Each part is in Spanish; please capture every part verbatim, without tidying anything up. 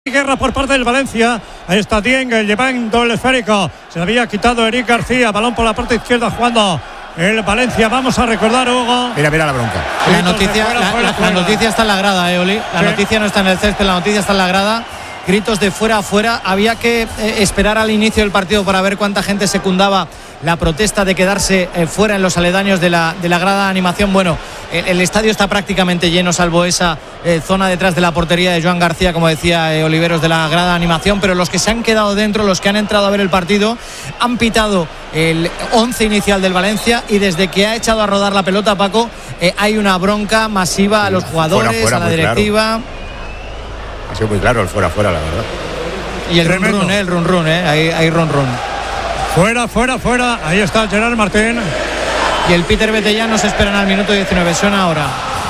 Guerra por parte del Valencia. Ahí está Dieng llevando el esférico. Se le había quitado Eric García. Balón por la parte izquierda jugando el Valencia. Vamos a recordar, Hugo. Mira, mira la bronca. La noticia, fuera, fuera, la, fuera. la noticia está en la grada, eh, Oli. La ¿Sí? noticia no está en el césped, la noticia está en la grada. Gritos de fuera a fuera. Había que eh, esperar al inicio del partido para ver cuánta gente secundaba la protesta de quedarse eh, fuera en los aledaños de la, de la grada de animación. Bueno, el, el estadio está prácticamente lleno, salvo esa eh, zona detrás de la portería de Joan García, como decía eh, Oliveros, de la grada de animación. Pero los que se han quedado dentro, los que han entrado a ver el partido, han pitado el once inicial del Valencia, y desde que ha echado a rodar la pelota, Paco, eh, hay una bronca masiva a los jugadores, fuera, fuera, a la directiva. Claro. Ha sido muy claro el fuera, fuera, la verdad. Y el run run, eh, el run run, eh, hay, hay run run. Fuera, fuera, fuera. Ahí está Gerard Martín. Y el Peter Betellán nos esperan al minuto diecinueve. Suena ahora.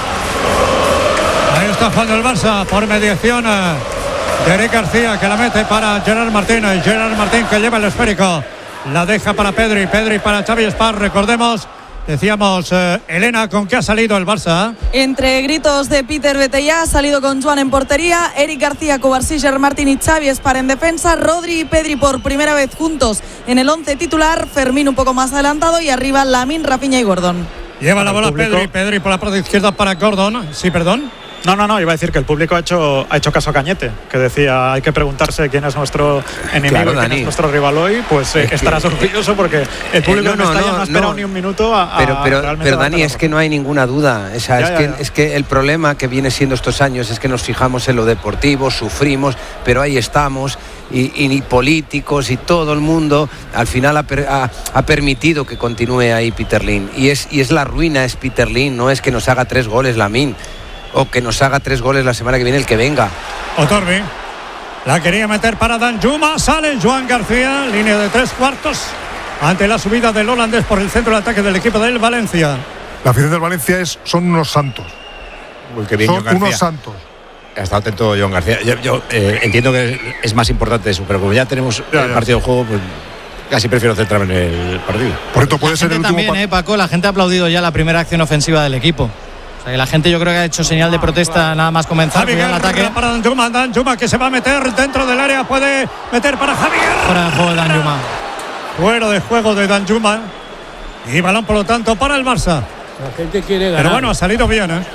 Ahí está jugando el Barça por mediación de Eric García, que la mete para Gerard Martín. Gerard Martín que lleva el esférico. La deja para Pedri. Pedri para Xavi Espar. Recordemos, decíamos, eh, Elena, ¿con qué ha salido el Barça? Entre gritos de Peter Betellá, ha salido con Joan en portería, Eric García, Cubarsí, Gerard Martín y Xavi Espar en defensa, Rodri y Pedri por primera vez juntos en el once titular, Fermín un poco más adelantado y arriba Lamine, Rafinha y Gordon. Lleva la bola Pedri, Pedri por la parte izquierda para Gordon. Sí, perdón. No, no, no, iba a decir que el público ha hecho, ha hecho caso a Cañete, que decía hay que preguntarse quién es nuestro enemigo, claro, y quién Dani. es nuestro rival hoy. Pues eh, estarás orgulloso porque el público eh, no, no, de Mestalla no, no ha esperado no. ni un minuto a, pero, pero, a realmente. Pero Dani, es que no hay ninguna duda. O sea, ya, es, ya, que, ya. es que el problema que viene siendo estos años es que nos fijamos en lo deportivo, sufrimos, pero ahí estamos. Y, y ni políticos y todo el mundo al final ha, per, ha, ha permitido que continúe ahí Peter Lim. Y es, y es la ruina, es Peter Lim, no es que nos haga tres goles Lamine, o que nos haga tres goles la semana que viene el que venga. Otorbi la quería meter para Danjuma, sale Joan García, línea de tres cuartos ante la subida del holandés por el centro de ataque del equipo del Valencia. La afición del Valencia es, son unos santos. Uy, qué bien, son unos santos. Ha estado atento Joan García. Yo, yo eh, entiendo que es más importante eso, pero como ya tenemos ya, el ya. partido de juego, pues casi prefiero centrarme en el partido. Por esto puede ser el último también, eh, Paco, la gente ha aplaudido ya la primera acción ofensiva del equipo. O sea, que la gente, yo creo que ha hecho señal de protesta nada más comenzar Javier, el ataque. Para Danjuma, Danjuma que se va a meter dentro del área, puede meter para Javier. Fuera de juego de Danjuma. Fuera de juego de Danjuma. Y balón, por lo tanto, para el Barça. La gente quiere ganar. Pero bueno, ha salido bien, ¿eh?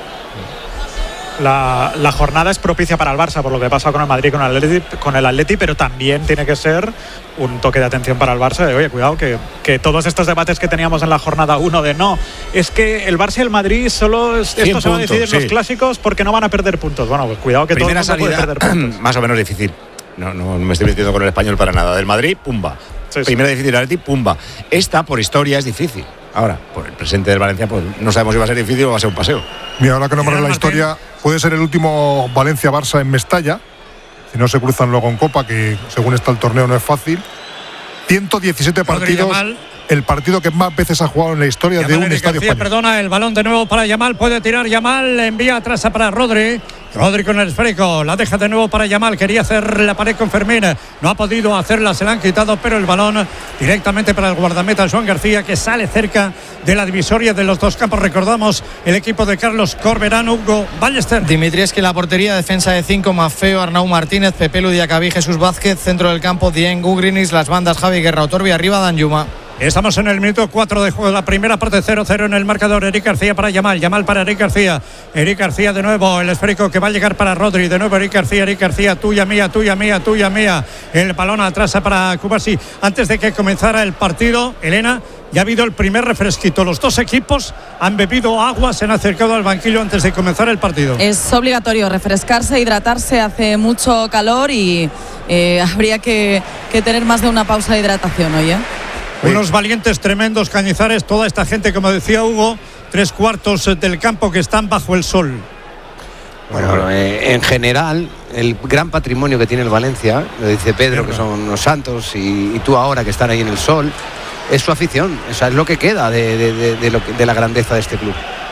La, la jornada es propicia para el Barça por lo que pasa con el Madrid, con el Atleti, con el Atleti, pero también tiene que ser un toque de atención para el Barça de, oye, cuidado, que, que todos estos debates que teníamos en la jornada uno de no, es que el Barça y el Madrid solo es, esto se va a decidir en sí. los clásicos porque no van a perder puntos. Bueno, pues cuidado que primera todo el mundo salida, puede perder puntos. Más o menos difícil. No, no, no me estoy metiendo con el español para nada. Del Madrid, pumba. Sí, sí. Primera difícil del Atleti, pumba. Esta, por historia, es difícil. Ahora, por el presente del Valencia, pues no sabemos si va a ser difícil o va a ser un paseo. Mira, ahora que nombras la historia, puede ser el último Valencia-Barça en Mestalla, si no se cruzan luego en Copa, que según está el torneo no es fácil. ciento diecisiete partidos, el partido que más veces ha jugado en la historia Yamal, de un estadio García, español. Perdona, el balón de nuevo para Yamal, puede tirar Yamal, envía atrás para Rodri. Rodri con el esférico, la deja de nuevo para Yamal, quería hacer la pared con Fermín, no ha podido hacerla, se la han quitado, pero el balón directamente para el guardameta Joan García, que sale cerca de la divisoria de los dos campos. Recordamos el equipo de Carlos Corberán, Hugo Ballester. Dimitrievski en la portería, defensa de cinco, Maffeo, Arnau Martínez, Pepe Ludiacabí, Jesús Vázquez, centro del campo, Dieng, Gugrinis, las bandas Javi Guerra, Otorbi, arriba Danjuma. Estamos en el minuto cuatro de juego, la primera parte cero cero en el marcador. Eric García para Yamal, Yamal para Eric García, Eric García de nuevo, el esférico que va a llegar para Rodri, de nuevo Eric García, Eric García, tuya mía, tuya mía, tuya mía, el balón atrás para Cubarsí. Antes de que comenzara el partido, Elena, ya ha habido el primer refresquito, los dos equipos han bebido agua, se han acercado al banquillo antes de comenzar el partido. Es obligatorio refrescarse, hidratarse, hace mucho calor y eh, habría que, que tener más de una pausa de hidratación hoy, ¿eh? Unos valientes tremendos Cañizares, toda esta gente, como decía Hugo, tres cuartos del campo que están bajo el sol. Bueno, eh, en general, el gran patrimonio que tiene el Valencia, lo dice Pedro, que son los santos, y, y tú ahora que están ahí en el sol, es su afición. O sea, es lo que queda de, de, de, de, lo, de la grandeza de este club.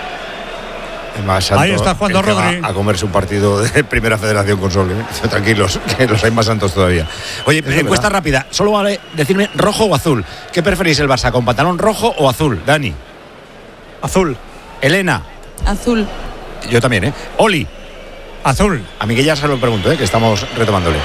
Más santo, ahí está jugando Rodri a comerse un partido de primera federación con sol, ¿eh? Tranquilos, que los hay más santos todavía. Oye, es encuesta verdad. rápida, solo vale decirme rojo o azul. ¿Qué preferís el Barça, con pantalón rojo o azul? Dani. Azul. Elena. Azul. Yo también, ¿eh? Oli. azul. A Miguel ya se lo pregunto, ¿eh? Que estamos retomándole.